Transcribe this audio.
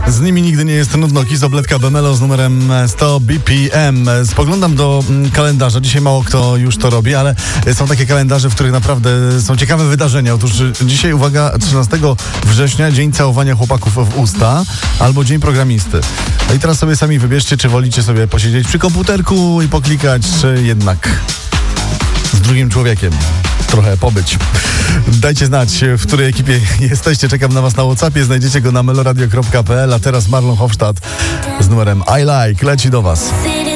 Z nimi nigdy nie jest nudno. Kiss Obletka Bemelo z numerem 100 BPM. Spoglądam do kalendarza. Dzisiaj mało kto już to robi, ale są takie kalendarze, w których naprawdę są ciekawe wydarzenia. Otóż dzisiaj, uwaga, 13 września, dzień całowania chłopaków w usta albo dzień programisty. No i teraz sobie sami wybierzcie, czy wolicie sobie posiedzieć przy komputerku i poklikać, czy jednak z drugim człowiekiem trochę pobyć. Dajcie znać, w której ekipie jesteście. Czekam na was na WhatsAppie. Znajdziecie go na meloradio.pl. A teraz Marlon Hofstadt z numerem I Like leci do was.